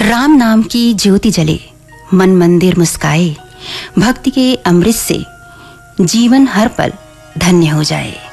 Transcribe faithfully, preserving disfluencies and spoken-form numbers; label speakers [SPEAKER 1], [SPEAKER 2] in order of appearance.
[SPEAKER 1] राम नाम की ज्योति जले, मन मंदिर मुस्काए, भक्ति के अमृत से जीवन हर पल धन्य हो जाए।